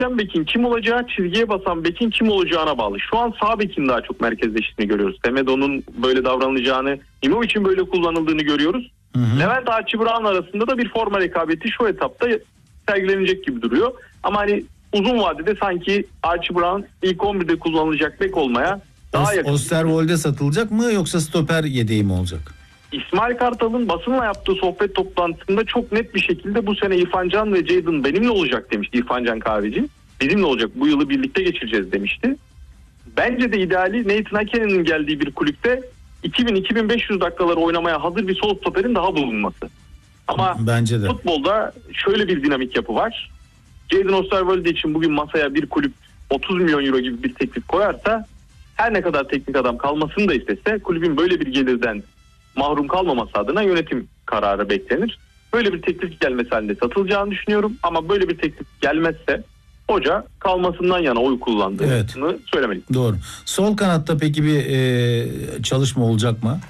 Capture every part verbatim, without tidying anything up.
üçgen bekin kim olacağı, çizgiye basan bekin kim olacağına bağlı. Şu an sağ bekin daha çok merkezleştiğini görüyoruz. Semedo'nun böyle davranılacağını, İmovic'in böyle kullanıldığını görüyoruz. Hı hı. Levent Archie Brown arasında da bir forma rekabeti şu etapta sergilenecek gibi duruyor. Ama hani uzun vadede sanki Archie Brown ilk on birde kullanılacak bek olmaya daha yakın. Osterwolde satılacak mı yoksa stoper yedeği mi olacak? İsmail Kartal'ın basınla yaptığı sohbet toplantısında çok net bir şekilde bu sene İrfan Can ve Jadon benimle olacak demişti İrfan Can Kahveci. Bizimle olacak, bu yılı birlikte geçireceğiz demişti. Bence de ideali Nathan Aken'in geldiği bir kulüpte iki bin iki bin beş yüz dakikaları oynamaya hazır bir sol stoperin daha bulunması. Ama bence de. Futbolda şöyle bir dinamik yapı var. Jadon Osterwolde için bugün masaya bir kulüp otuz milyon euro gibi bir teklif koyarsa, her ne kadar teknik adam kalmasını da istese, kulübün böyle bir gelirden mahrum kalmaması adına yönetim kararı beklenir. Böyle bir teklif gelmesi halinde satılacağını düşünüyorum. Ama böyle bir teklif gelmezse hoca kalmasından yana oy kullandığını evet. söylemeliyim. Doğru. Sol kanatta peki bir e, çalışma olacak mı?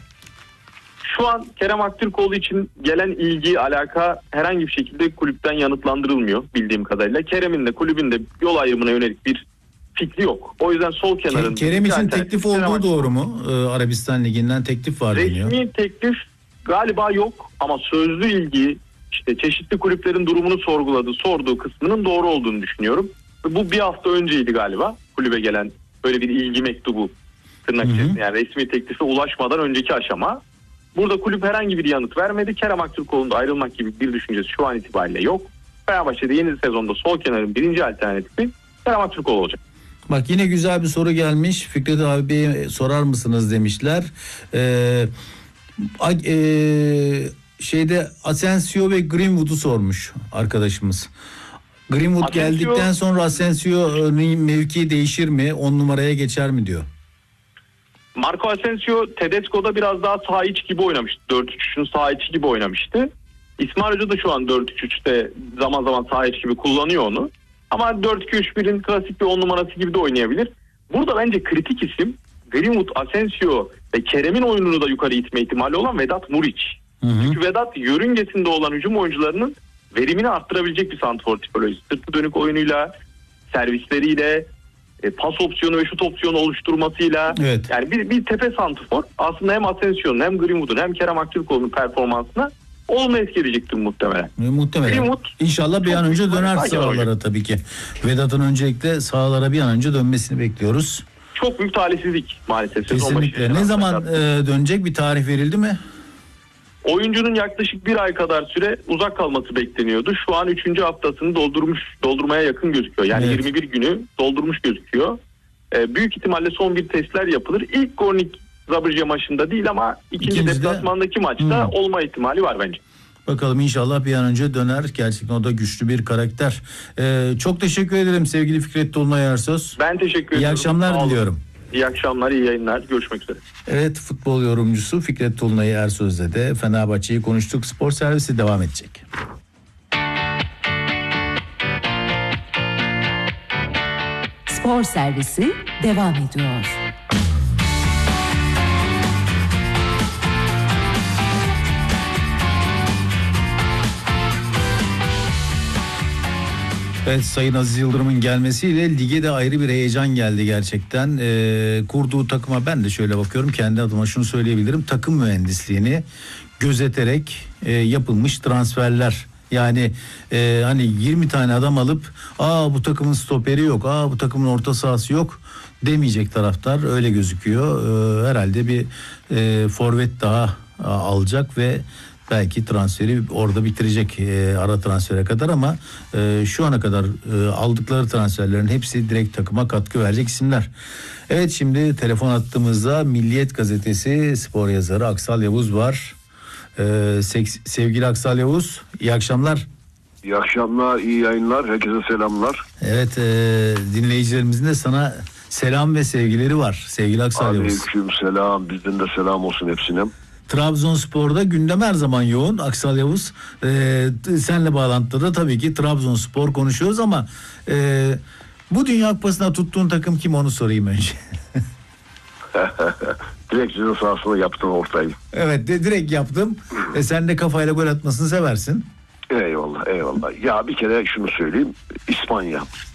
Şu an Kerem Aktürkoğlu için gelen ilgi, alaka herhangi bir şekilde kulüpten yanıtlandırılmıyor bildiğim kadarıyla. Kerem'in de kulübün de yol ayrımına yönelik bir fikri yok. O yüzden sol kenarın... Kerem için teklif olduğu Kerem doğru mu? Ee, Arabistan Ligi'nden teklif var deniyor. Resmi teklif galiba yok ama sözlü ilgi, işte çeşitli kulüplerin durumunu sorguladığı, sorduğu kısmının doğru olduğunu düşünüyorum. Bu bir hafta önceydi galiba kulübe gelen böyle bir ilgi mektubu, tırnak içerisinde, yani resmi teklife ulaşmadan önceki aşama. Burada kulüp herhangi bir yanıt vermedi. Kerem Aktürkoğlu'nda ayrılmak gibi bir düşüncesi şu an itibariyle yok. Fenerbahçe'de yeni sezonda sol kenarın birinci alternatifi Kerem Aktürkoğlu olacak. Bak yine güzel bir soru gelmiş. Fikret abiye sorar mısınız demişler. Ee, e, şeyde Asensio ve Greenwood'u sormuş arkadaşımız. Greenwood Asensio, geldikten sonra Asensio'nun mevkii değişir mi? on numaraya geçer mi diyor. Marco Asensio Tedesco'da biraz daha sağ iç gibi oynamıştı. dört üç üçün sağ içi gibi oynamıştı. İsmail Hoca da şu an dört üç üçte zaman zaman sağ iç gibi kullanıyor onu. Ama dört iki üç birin klasik bir on numarası gibi de oynayabilir. Burada bence kritik isim Greenwood, Asensio ve Kerem'in oyununu da yukarı itme ihtimali olan Vedat Muriç. Hı hı. Çünkü Vedat yörüngesinde olan hücum oyuncularının verimini arttırabilecek bir santrfor tipolojisi. Sırtı dönük oyunuyla, servisleriyle, pas opsiyonu ve şut opsiyonu oluşturmasıyla. Evet. Yani bir, bir tepe santrfor aslında hem Asensio'nun hem Greenwood'un hem Kerem Aktürkoğlu'nun performansına olma etki edecektir muhtemelen. E, muhtemelen. Greenwood, İnşallah bir an önce döner sahalara tabii ki. Vedat'ın öncelikle sahalara bir an önce dönmesini bekliyoruz. Çok büyük talihsizlik maalesef. Kesinlikle. Ne zaman e, dönecek, bir tarih verildi mi? Oyuncunun yaklaşık bir ay kadar süre uzak kalması bekleniyordu. Şu an üçüncü haftasını doldurmuş, doldurmaya yakın gözüküyor. Yani evet. yirmi bir günü doldurmuş gözüküyor. Ee, büyük ihtimalle son bir testler yapılır. İlk Gornik Zabrıca maçında değil ama ikinci İkinci deplasmandaki de... maçta hmm. olma ihtimali var bence. Bakalım inşallah bir an önce döner. Gerçekten o da güçlü bir karakter. Ee, çok teşekkür ederim sevgili Fikret Dolunay Ersöz. Ben teşekkür ederim. İyi akşamlar diliyorum. İyi akşamlar, iyi yayınlar. Görüşmek üzere. Evet, futbol yorumcusu Fikret Dolunay Ersöz'le de Fenerbahçe'yi konuştuk. Spor servisi devam edecek. Spor servisi devam ediyor. Evet, Sayın Aziz Yıldırım'ın gelmesiyle lige de ayrı bir heyecan geldi gerçekten. Ee, kurduğu takıma ben de şöyle bakıyorum, kendi adıma şunu söyleyebilirim. Takım mühendisliğini gözeterek e, yapılmış transferler. Yani e, hani yirmi tane adam alıp aa bu takımın stoperi yok, aa bu takımın orta sahası yok demeyecek taraftar, öyle gözüküyor. Ee, herhalde bir e, forvet daha a, alacak ve belki transferi orada bitirecek e, ara transfere kadar, ama e, şu ana kadar e, aldıkları transferlerin hepsi direkt takıma katkı verecek isimler. Evet, şimdi telefon attığımızda Milliyet Gazetesi spor yazarı Aksal Yavuz var. E, seks- sevgili Aksal Yavuz, iyi akşamlar. İyi akşamlar, iyi yayınlar, herkese selamlar. Evet, e, dinleyicilerimizin de sana selam ve sevgileri var sevgili Aksal Yavuz. Aleyküm selam, bizden de selam olsun hepsine. Trabzonspor'da gündem her zaman yoğun Aksal Yavuz. Ee, senle bağlantıda da tabii ki Trabzonspor konuşuyoruz ama e, bu Dünya Kupası'na tuttuğun takım kim, onu sorayım önce. Direkt ceza sahasına yaptım ortayı. Evet, de, direkt yaptım. e, sen de kafayla gol atmasını seversin. Eyvallah eyvallah. Ya bir kere şunu söyleyeyim. İspanya